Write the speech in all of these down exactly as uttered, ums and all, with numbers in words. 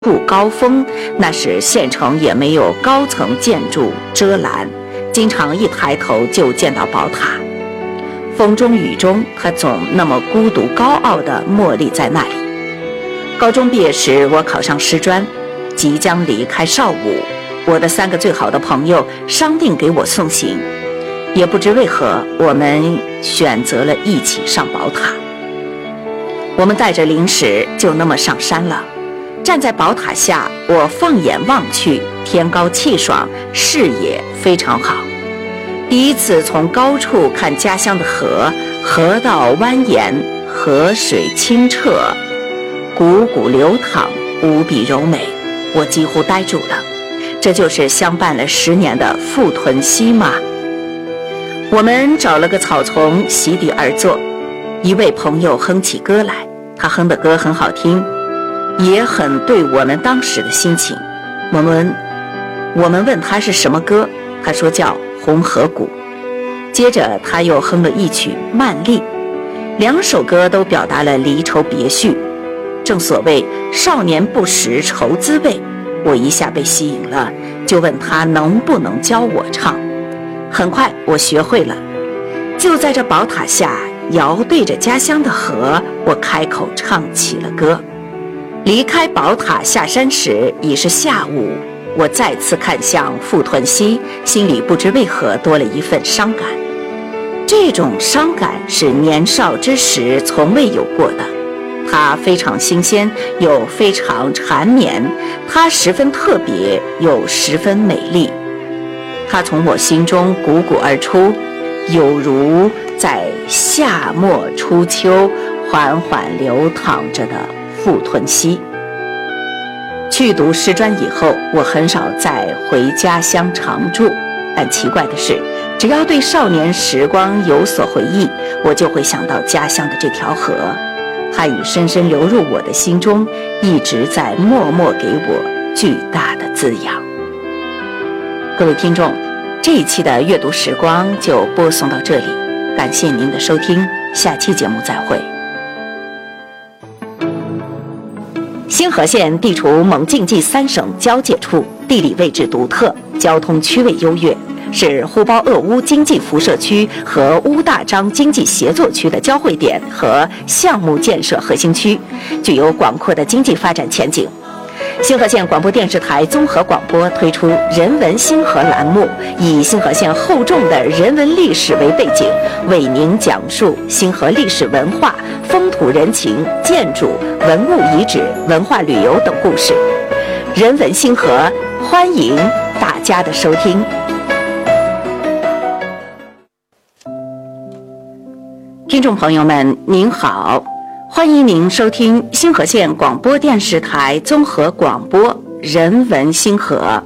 不高峰，那时县城也没有高层建筑遮拦，经常一抬头就见到宝塔。风中雨中，他总那么孤独高傲地默立在那里。高中毕业时，我考上师专，即将离开邵武，我的三个最好的朋友商定给我送行，也不知为何，我们选择了一起上宝塔。我们带着零食就那么上山了。站在宝塔下，我放眼望去，天高气爽，视野非常好。第一次从高处看家乡的河，河道蜿蜒，河水清澈，汩汩流淌，无比柔美，我几乎呆住了。这就是相伴了十年的富屯溪吗？我们找了个草丛席地而坐，一位朋友哼起歌来，他哼的歌很好听，也很对我们当时的心情。我们我们问他是什么歌，他说叫《红河谷》。接着他又哼了一曲《曼丽》，两首歌都表达了离愁别绪。正所谓少年不识愁滋味，我一下被吸引了，就问他能不能教我唱。很快我学会了，就在这宝塔下，遥对着家乡的河，我开口唱起了歌。离开宝塔下山时已是下午，我再次看向富屯溪，心里不知为何多了一份伤感。这种伤感是年少之时从未有过的，它非常新鲜，又非常缠绵，它十分特别，又十分美丽。它从我心中汩汩而出，有如在夏末初秋缓缓流淌着的富屯溪。去读师专以后，我很少再回家乡常住，但奇怪的是，只要对少年时光有所回忆，我就会想到家乡的这条河，它已深深流入我的心中，一直在默默给我巨大的滋养。各位听众，这一期的阅读时光就播送到这里，感谢您的收听，下期节目再会。兴和县地处蒙晋冀三省交界处，地理位置独特，交通区位优越，是呼包鄂乌经济辐射区和乌大张经济协作区的交汇点和项目建设核心区，具有广阔的经济发展前景。兴和县广播电视台综合广播推出人文兴和栏目，以兴和县厚重的人文历史为背景，为您讲述兴和历史文化、风土人情、建筑、文物遗址、文化旅游等故事。人文兴和，欢迎大家的收听。听众朋友们，您好，欢迎您收听兴和县广播电视台综合广播人文兴和。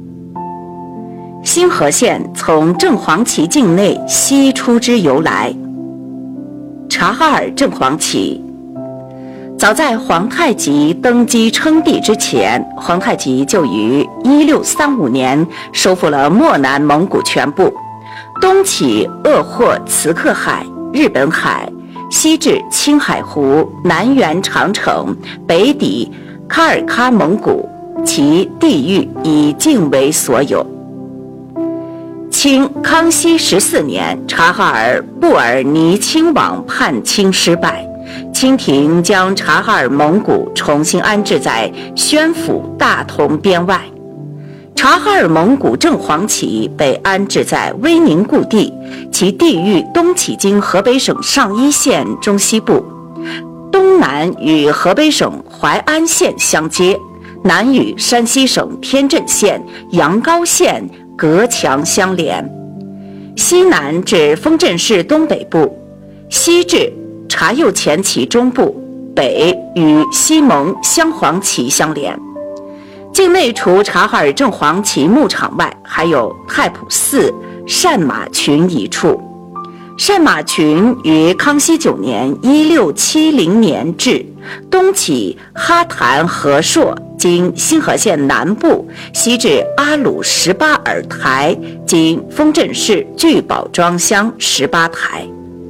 兴和县从正黄旗境内西出之由来。察哈尔正黄旗，早在皇太极登基称帝之前，皇太极就于一六三五年收复了漠南蒙古全部，东起鄂霍茨克海、日本海，西至青海湖，南缘长城，北抵喀尔喀蒙古，其地域以境为所有。清康熙十四年，察哈尔布尔尼亲王叛清失败，清廷将察哈尔蒙古重新安置在宣府大同边外。察哈尔蒙古正黄旗被安置在威宁故地，其地域东起经河北省上邑县中西部，东南与河北省淮安县相接，南与山西省天镇县、阳高县隔墙相连，西南至丰镇市东北部，西至察右前旗中部，北与西蒙镶黄旗相连。境内除察哈尔正黄旗牧场外，还有太仆寺、善马群一处。善马群于康熙九年一六七零年至，东起哈坛和硕，经兴和县南部，西至阿鲁十八尔台，经丰镇市聚宝庄乡十八台。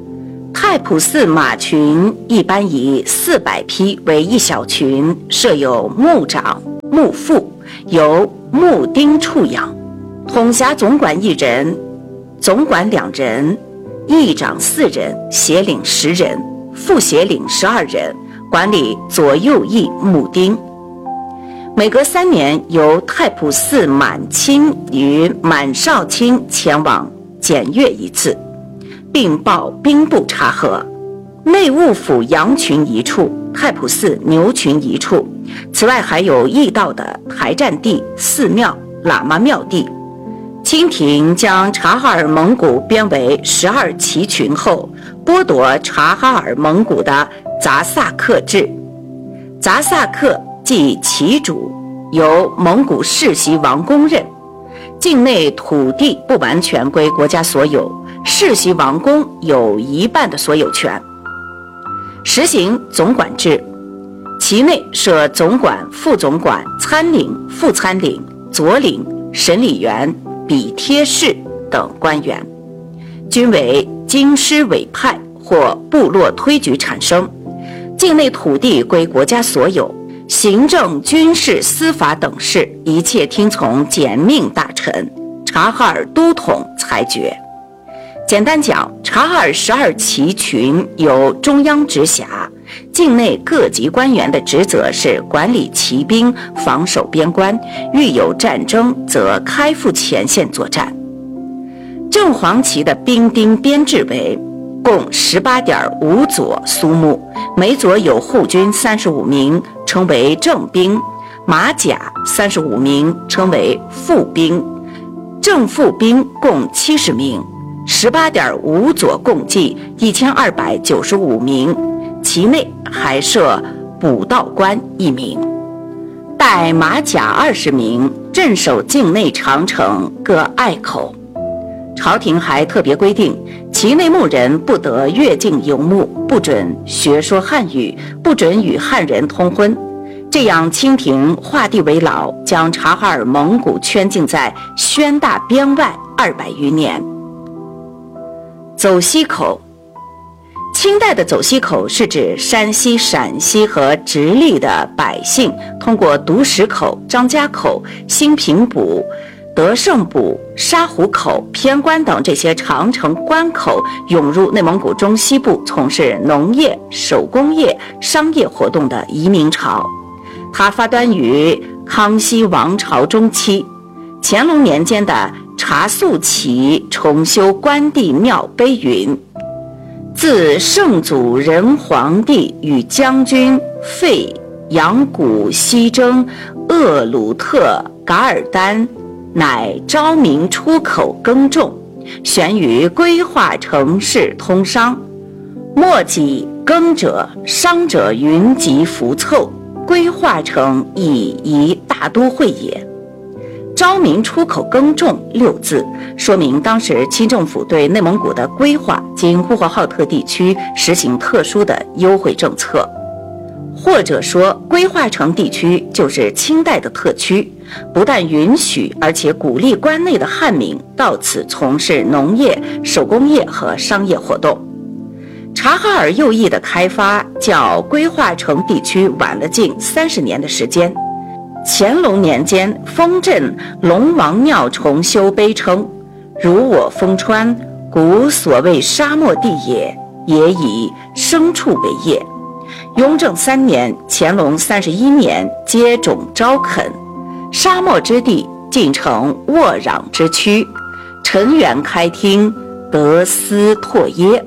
太仆寺马群一般以四百匹为一小群，设有牧长、牧副，由牧丁处养，统辖总管一人，总管两人，议长四人，协领十人，副协领十二人，管理左右翼牧丁。每隔三年，由太仆寺满卿与满少卿前往检阅一次，并报兵部察核。内务府羊群一处，太仆寺牛群一处。此外还有驿道的台占地、寺庙、喇嘛庙地。清廷将察哈尔蒙古编为十二旗群后，剥夺察哈尔蒙古的杂萨克制。杂萨克即旗主，由蒙古世袭王公任，境内土地不完全归国家所有，世袭王公有一半的所有权。实行总管制，其内设总管、副总管、参领、副参领、佐领、审理员、笔贴士等官员，均为京师委派或部落推举产生。境内土地归国家所有，行政、军事、司法等事一切听从简命大臣察哈尔都统裁决。简单讲，察哈尔十二旗群由中央直辖，境内各级官员的职责是管理骑兵，防守边关，遇有战争则开赴前线作战。正黄旗的兵丁编制为共 十八点五 佐苏木，每佐有护军三十五名，称为正兵；马甲三十五名，称为副兵；正副兵共七十名。十八点五 佐共计一千二百九十五名，其内还设补道官一名，带马甲二十名，镇守境内长城各隘口。朝廷还特别规定，其内牧人不得越境游牧，不准学说汉语，不准与汉人通婚。这样，清廷画地为牢，将察哈尔蒙古圈禁在宣大边外二百余年。走西口，清代的走西口是指山西、陕西和直隶的百姓通过独石口、张家口、兴平堡、德胜堡、沙湖口、偏关等这些长城关口，涌入内蒙古中西部从事农业、手工业、商业活动的移民潮。它发端于康熙王朝中期，乾隆年间的察肃旗重修关帝庙碑云：自圣祖仁皇帝与将军费扬古西征鄂鲁特噶尔丹，乃昭明出口耕种，悬于规划城市通商，莫己耕者商者云集浮凑，规划成以一大都会也。昭明出口耕种六字，说明当时清政府对内蒙古的规划经呼和浩特地区实行特殊的优惠政策，或者说规划城地区就是清代的特区，不但允许而且鼓励关内的汉民到此从事农业、手工业和商业活动。察哈尔右翼的开发较规划城地区晚了近三十年的时间。乾隆年间，丰镇龙王庙重修碑称：如我丰川，古所谓沙漠地也，也以牲畜为业。雍正三年，乾隆三十一年，接种招垦，沙漠之地尽成沃壤之区，陈园开汀，得斯拓耶。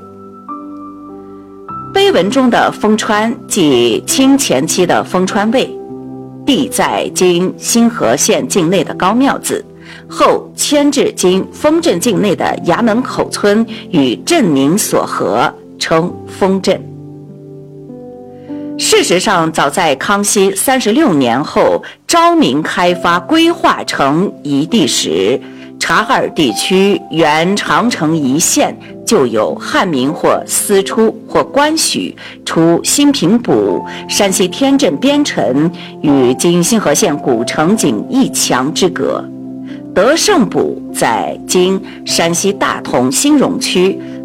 碑文中的丰川即清前期的丰川卫，地在今新河县境内的高庙子，后迁至今丰镇境内的衙门口村，与镇名所合，称丰镇。事实上，早在康熙三十六年后，昭明开发规划成一地时，察哈尔地区原长城一线就有汉民或私出或官许出兴平堡、山西天镇边城与今新河县古城仅一墙之隔。德胜堡在今山西大同兴荣区，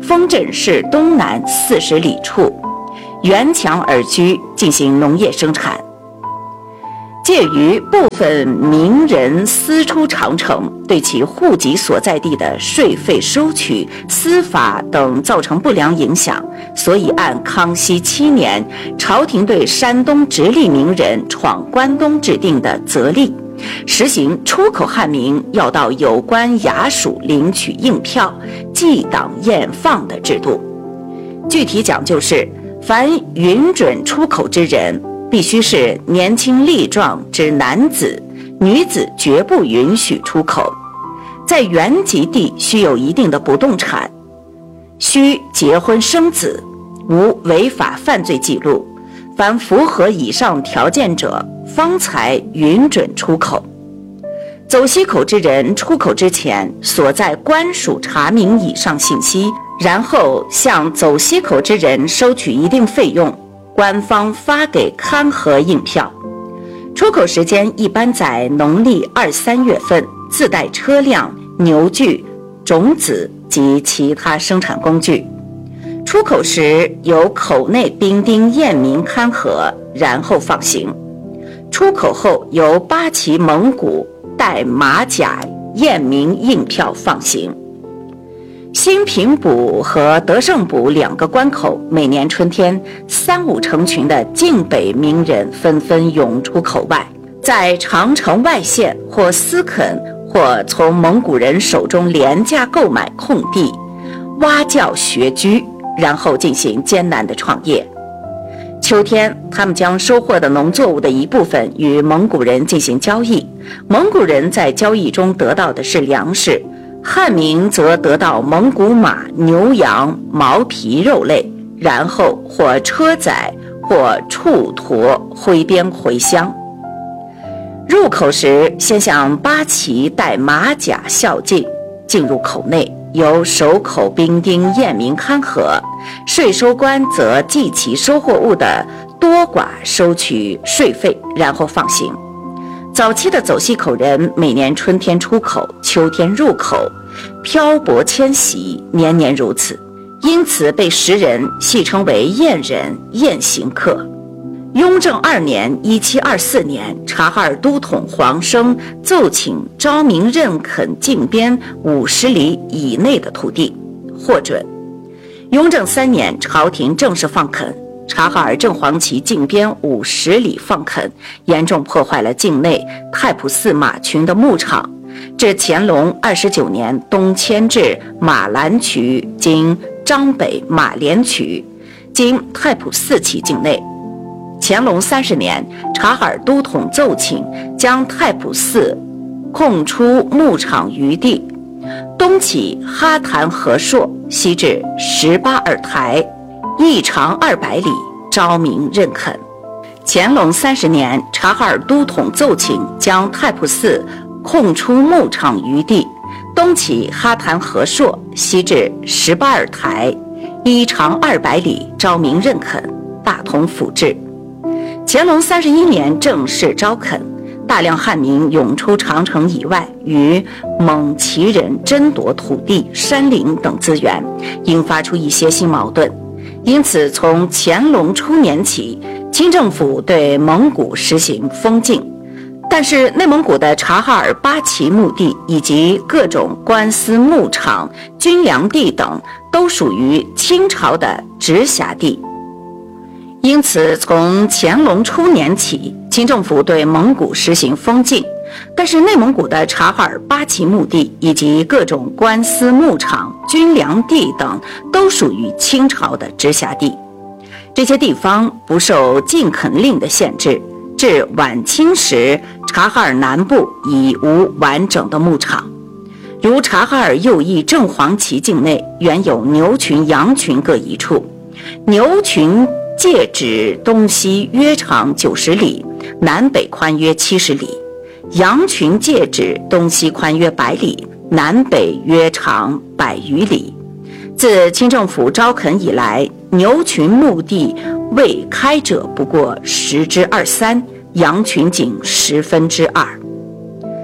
丰镇市东南四十里处，沿墙而居，进行农业生产。介于部分名人私出长城，对其户籍所在地的税费收取、司法等造成不良影响，所以按康熙七年朝廷对山东直隶名人闯关东制定的则例，实行出口汉民要到有关衙署领取印票，记档验放的制度。具体讲究是，凡允准出口之人，必须是年轻力壮之男子，女子绝不允许出口。在原籍地需有一定的不动产，需结婚生子，无违法犯罪记录，凡符合以上条件者，方才允准出口。走西口之人出口之前，所在官署查明以上信息，然后向走西口之人收取一定费用，官方发给勘核印票。出口时间一般在农历二三月份，自带车辆、牛具、种子及其他生产工具。出口时由口内兵丁验明勘核，然后放行。出口后由八旗蒙古带马甲验明印票放行。新平埔和德胜埔两个关口，每年春天三五成群的晋北名人纷纷涌出口外，在长城外县或私垦或从蒙古人手中廉价购买空地，挖教学居，然后进行艰难的创业。秋天，他们将收获的农作物的一部分与蒙古人进行交易，蒙古人在交易中得到的是粮食，汉民则得到蒙古马、牛羊、毛皮肉类，然后或车载或畜驮挥鞭回乡。入口时，先向八旗带马甲孝敬，进入口内，由守口兵丁验明勘核，税收官则计其收获物的多寡，收取税费，然后放行。早期的走西口人每年春天出口，秋天入口，漂泊迁徙，年年如此，因此被时人戏称为燕人、燕行客。雍正二年（一七二四年），察哈尔都统黄生奏请昭明认垦境边五十里以内的土地，获准。雍正三年，朝廷正式放垦。察哈尔正黄旗境边五十里放垦，严重破坏了境内太仆寺马群的牧场。至乾隆二十九年，东迁至马兰渠（今张北马连渠），经太仆寺旗境内。乾隆三十年，察哈尔都统奏请将太仆寺空出牧场余地，东起哈坛河朔，西至十八尔台，一长二百里，昭明认垦。乾隆三十年，察哈尔都统奏请将太仆寺空出牧场余地，东起哈坛河朔，西至十八尔台，一长二百里，昭明认垦，大同府制。乾隆三十一年正式招垦，大量汉民涌出长城以外，与蒙旗人争夺土地、山林等资源，引发出一些新矛盾。因此，从乾隆初年起，清政府对蒙古实行封禁，但是内蒙古的察哈尔八旗墓地以及各种官司牧场、军粮地等都属于清朝的直辖地。因此，从乾隆初年起，清政府对蒙古实行封禁，但是内蒙古的察哈尔八旗墓地以及各种官司牧场、军粮地等都属于清朝的直辖地。这些地方不受禁垦令的限制，至晚清时，察哈尔南部已无完整的牧场。如察哈尔右翼正黄旗境内原有牛群、羊群各一处，牛群界指东西约长九十里，南北宽约七十里；羊群界指东西宽约百里，南北约长百余里。自清政府招垦以来，牛群墓地未开者不过十之二三，羊群仅十分之二。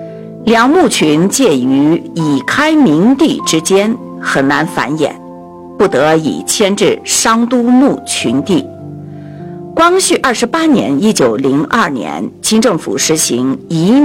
两牧群介于已开明地之间，很难繁衍。 不得已迁至商都牧群地。光绪二十八年（一九零二年），清政府实行移